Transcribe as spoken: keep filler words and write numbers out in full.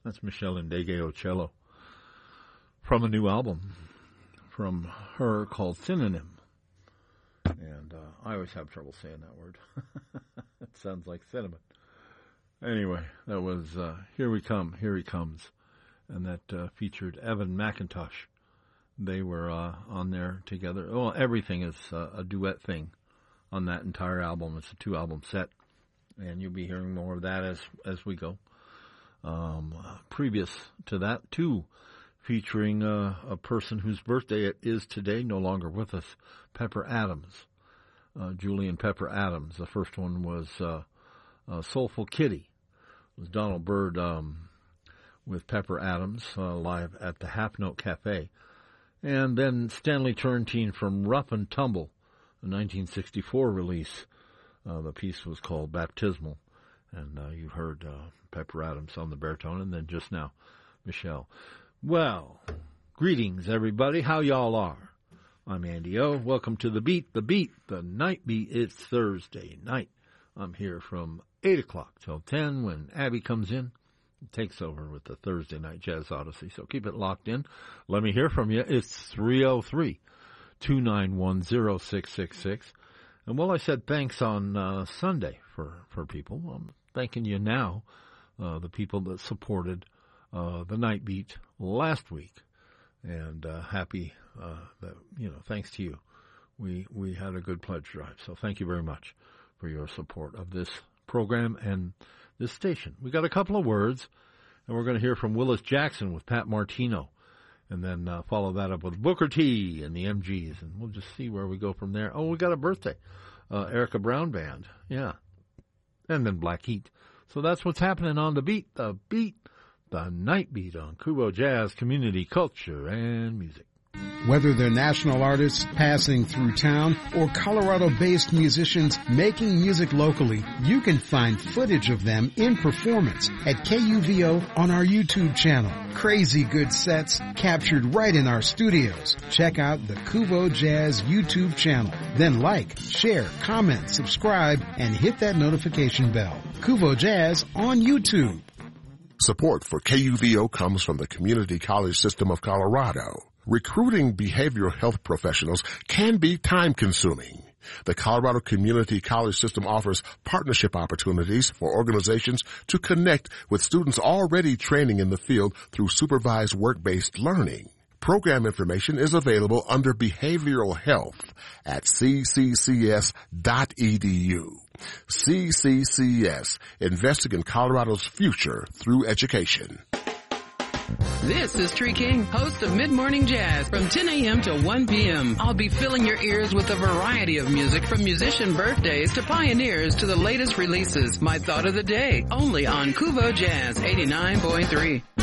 That's Michelle Ndegeocello from a new album from her called Synonym. And uh, I always have trouble saying that word. It sounds like cinnamon. Anyway, that was uh, Here We Come, Here He Comes. And that uh, featured Evan McIntosh. They were uh, on there together. Well, everything is uh, a duet thing on that entire album. It's a two-album set. And you'll be hearing more of that as, as we go. Um, uh, previous to that, too, featuring uh, a person whose birthday it is today, no longer with us, Pepper Adams, uh, Julian Pepper Adams. The first one was uh, uh, Soulful Kitty. It was Donald Byrd um, with Pepper Adams uh, live at the Half Note Cafe. And then Stanley Turrentine from Rough and Tumble, a nineteen sixty-four release. Uh, the piece was called Baptismal. And uh, you heard uh, Pepper Adams on the baritone, and then just now, Michelle. Well, greetings, everybody. How y'all are? I'm Andy O. Welcome to The Beat, The Beat, The Night Beat. It's Thursday night. I'm here from eight o'clock till ten when Abby comes in and takes over with the Thursday Night Jazz Odyssey. So keep it locked in. Let me hear from you. It's three oh three, two nine one, oh six six six. And, well, I said thanks on uh, Sunday for, for people. I'm thanking you now, uh, the people that supported uh, the Night Beat last week. And uh, happy uh, that, you know, thanks to you, we we had a good pledge drive. So thank you very much for your support of this program and this station. We got a couple of words, and we're going to hear from Willis Jackson with Pat Martino, and then uh, follow that up with Booker T and the M Gs, and we'll just see where we go from there. Oh, we got a birthday, uh, Erica Brown Band, yeah, and then Black Heat. So that's what's happening on The Beat, The Beat, The Night Beat on Kubo Jazz, Community Culture, and Music. Whether they're national artists passing through town or Colorado-based musicians making music locally, you can find footage of them in performance at K U V O on our YouTube channel. Crazy good sets captured right in our studios. Check out the Kubo Jazz YouTube channel. Then like, share, comment, subscribe, and hit that notification bell. Kubo Jazz on YouTube. Support for K U V O comes from the Community College System of Colorado. Recruiting behavioral health professionals can be time-consuming. The Colorado Community College System offers partnership opportunities for organizations to connect with students already training in the field through supervised work-based learning. Program information is available under Behavioral Health at c c c s dot e d u. C C C S, investing in Colorado's future through education. This is Tree King, host of Mid-Morning Jazz from ten a.m. to one p.m. I'll be filling your ears with a variety of music from musician birthdays to pioneers to the latest releases. My thought of the day, only on Kubo Jazz eighty-nine point three.